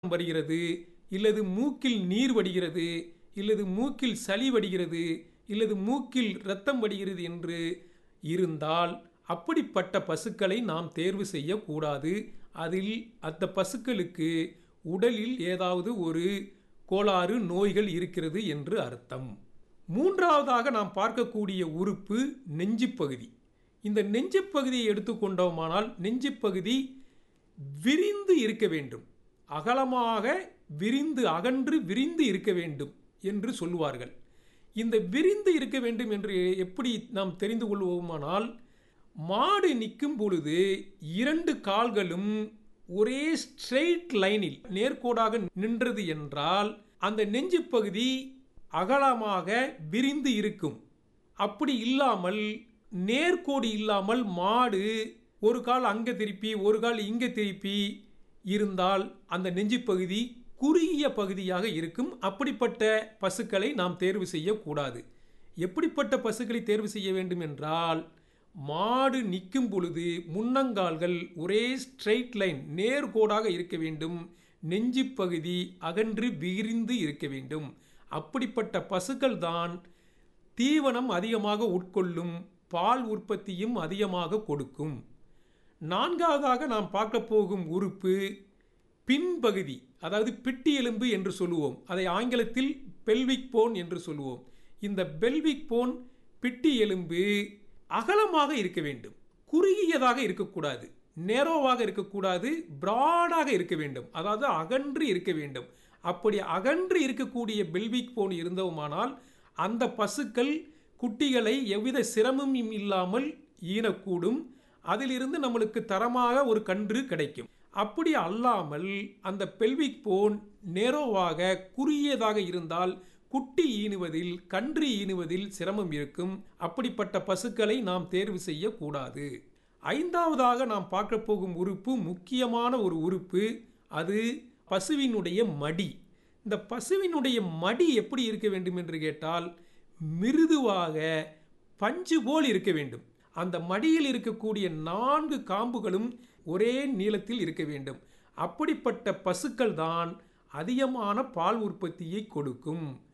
வருகிறது, இல்லது மூக்கில் நீர் வடிகிறது, இல்லது மூக்கில் சளி வடிகிறது, இல்லது மூக்கில் இரத்தம் வடிகிறது என்று இருந்தால் அப்படிப்பட்ட பசுக்களை நாம் தேர்வு செய்யக்கூடாது. அதில் அந்த பசுக்களுக்கு உடலில் ஏதாவது ஒரு கோளாறு நோய்கள் இருக்கிறது என்று அர்த்தம். மூன்றாவதாக நாம் பார்க்கக்கூடிய உறுப்பு நெஞ்சுப்பகுதி. இந்த நெஞ்சுப்பகுதியை எடுத்துக்கொண்டோமானால் நெஞ்சுப்பகுதி விரிந்து இருக்க வேண்டும், அகலமாக விரிந்து அகன்று விரிந்து இருக்க வேண்டும் என்று சொல்லுவார்கள். இந்த விரிந்து இருக்க வேண்டும் என்று எப்படி நாம் தெரிந்து கொள்வோமானால், மாடு நிற்கும் பொழுது 2 கால்களும் ஒரே ஸ்ட்ரெயிட் லைனில் நேர்கோடாக நின்றது என்றால் அந்த நெஞ்சு பகுதி அகலமாக விரிந்து இருக்கும். அப்படி இல்லாமல் நேர்கோடு இல்லாமல் மாடு ஒரு கால் அங்கே திருப்பி ஒரு கால் இங்கே திருப்பி இருந்தால் அந்த நெஞ்சு பகுதி குறுகிய பகுதியாக இருக்கும். அப்படிப்பட்ட பசுக்களை நாம் தேர்வு செய்யக்கூடாது. எப்படிப்பட்ட பசுக்களை தேர்வு செய்ய வேண்டும் என்றால், மாடு நிற்கும் பொழுது முன்னங்கால்கள் ஒரே ஸ்ட்ரெயிட் லைன் நேர்கோடாக இருக்க வேண்டும், நெஞ்சு பகுதி அகன்று விரிந்து இருக்க வேண்டும். அப்படிப்பட்ட பசுக்கள் தான் தீவனம் அதிகமாக உட்கொள்ளும், பால் உற்பத்தியும் அதிகமாக கொடுக்கும். நான்காவதாக நாம் பார்க்க போகும் உறுப்பு பின்பகுதி, அதாவது பிட்டி எலும்பு என்று சொல்லுவோம். அதை ஆங்கிலத்தில் பெல்விக் போன் என்று சொல்லுவோம். இந்த பெல்விக் போன் பிட்டி எலும்பு அகலமாக இருக்க வேண்டும், குறுகியதாக இருக்கக்கூடாது, நேரோவாக இருக்கக்கூடாது, பிராடாக இருக்க வேண்டும், அதாவது அகன்று இருக்க வேண்டும். அப்படி அகன்று இருக்கக்கூடிய பெல்விக் போன் இருந்தோமானால் அந்த பசுக்கள் குட்டிகளை எவ்வித சிரமமும் இல்லாமல் ஈனக்கூடும். அதிலிருந்து நம்மளுக்கு தரமாக ஒரு கன்று கிடைக்கும். அப்படி அல்லாமல் அந்த பெல்விக் போன் நேரோவாக குறுகியதாக இருந்தால் குட்டி ஈனுவதில் கன்று ஈனுவதில் சிரமம் இருக்கும். அப்படிப்பட்ட பசுக்களை நாம் தேர்வு செய்யக்கூடாது. ஐந்தாவதாக நாம் பார்க்க போகும் உறுப்பு முக்கியமான ஒரு உறுப்பு, அது பசுவினுடைய மடி. இந்த பசுவினுடைய மடி எப்படி இருக்க வேண்டும் என்று கேட்டால், மிருதுவாக பஞ்சு போல் இருக்க வேண்டும். அந்த மடியில் இருக்கக்கூடிய 4 காம்புகளும் ஒரே நீளத்தில் இருக்க வேண்டும். அப்படிப்பட்ட பசுக்கள் தான் அதிகமான பால் உற்பத்தியை கொடுக்கும்.